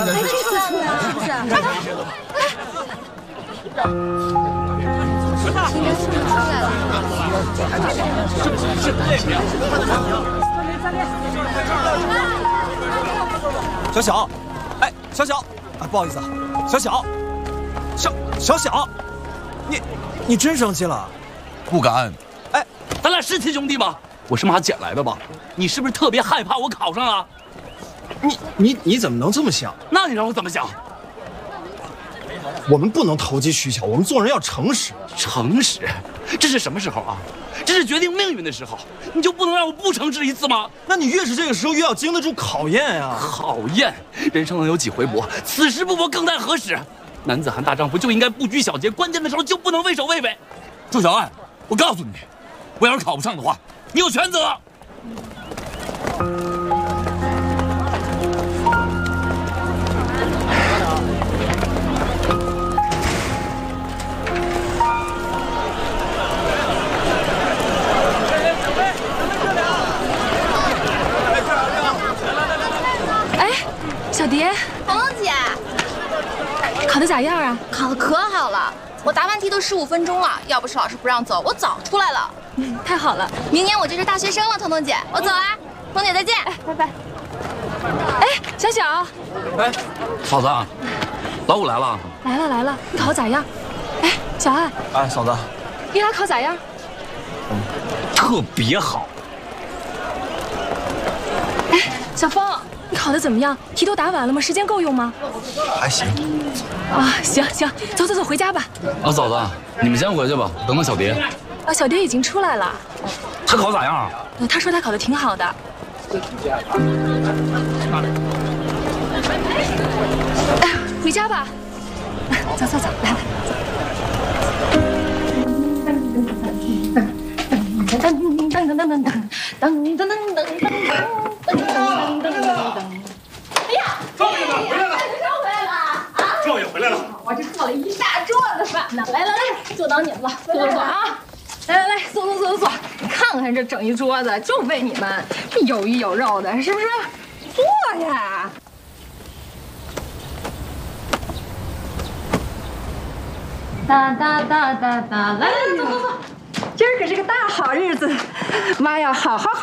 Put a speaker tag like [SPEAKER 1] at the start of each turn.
[SPEAKER 1] 这次出来了是不是？
[SPEAKER 2] 小小，哎，小小，啊，不好意思啊，小小，小小，你真生气了？
[SPEAKER 3] 不敢。
[SPEAKER 2] 哎，
[SPEAKER 4] 咱俩是亲兄弟吗？我是马捡来的吧？你是不是特别害怕我考上了？
[SPEAKER 2] 你怎么能这么想？
[SPEAKER 4] 那你让我怎么想？
[SPEAKER 2] 我们不能投机取巧，我们做人要诚实。
[SPEAKER 4] 诚实？这是什么时候啊？这是决定命运的时候，你就不能让我不诚实一次吗？
[SPEAKER 2] 那你越是这个时候，越要经得住考验呀。
[SPEAKER 4] 考验，人生能有几回搏？此时不搏，更待何时？男子汉大丈夫就应该不拘小节，关键的时候就不能畏首畏尾。
[SPEAKER 3] 祝小爱，我告诉你，我要是考不上的话，
[SPEAKER 4] 你有全责。
[SPEAKER 1] 小蝶，
[SPEAKER 5] 彤彤姐，
[SPEAKER 1] 考得咋样啊？
[SPEAKER 5] 考得可好了，我答完题都15分钟了，要不是老师不让走，我早出来了。
[SPEAKER 1] 太好了，
[SPEAKER 5] 明年我就是大学生了，彤彤姐，我走啦，彤姐再见，
[SPEAKER 1] 拜拜。哎，小小，
[SPEAKER 4] 哎，嫂子，老五来了。
[SPEAKER 1] 来了，你考得咋样？哎，小爱，
[SPEAKER 2] 哎，嫂子，
[SPEAKER 1] 你俩考咋样？
[SPEAKER 2] 特别好。
[SPEAKER 1] 哎，小峰。你考得怎么样？题都答完了吗？时间够用吗？
[SPEAKER 2] 还行。
[SPEAKER 1] 啊，行，走，回家吧。
[SPEAKER 4] 啊，嫂子，你们先回去吧，等等小蝶。
[SPEAKER 1] 啊，小蝶已经出来了。
[SPEAKER 4] 她考咋样啊？
[SPEAKER 1] 她说她考得挺好的。哎，回家吧。走，来。
[SPEAKER 5] 哎呀，
[SPEAKER 6] 少爷们回来了！
[SPEAKER 5] 回来了啊！
[SPEAKER 6] 少爷回来了！
[SPEAKER 5] 我这做了一大桌子饭呢，来，坐等你们了，坐啊！来，坐，你看看这整一桌子，就为你们，这有鱼有肉的，是不是？坐呀！哒，来，坐，今儿可是个大好日子，妈要好好。